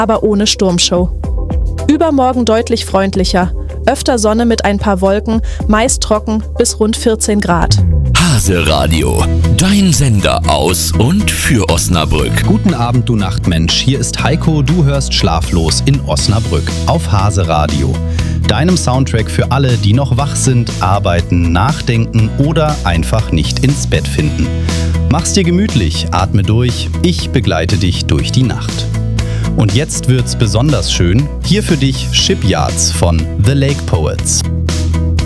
aber ohne Sturmshow. Übermorgen deutlich freundlicher, öfter Sonne mit ein paar Wolken, meist trocken bis rund 14 Grad. Hase Radio, dein Sender aus und für Osnabrück. Guten Abend, du Nachtmensch. Hier ist Heiko, du hörst Schlaflos in Osnabrück auf Hase Radio. Deinem Soundtrack für alle, die noch wach sind, arbeiten, nachdenken oder einfach nicht ins Bett finden. Mach's dir gemütlich, atme durch, ich begleite dich durch die Nacht. Und jetzt wird's besonders schön. Hier für dich Shipyards von The Lake Poets.